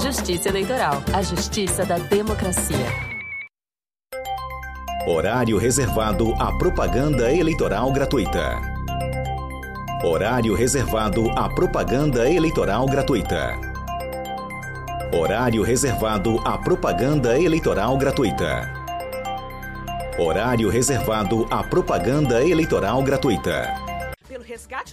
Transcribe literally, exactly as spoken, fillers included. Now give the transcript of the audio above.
Justiça Eleitoral, a justiça da democracia. Horário reservado à propaganda eleitoral gratuita. Horário reservado à propaganda eleitoral gratuita. Horário reservado à propaganda eleitoral gratuita. Horário reservado à propaganda eleitoral gratuita. Pelo resgate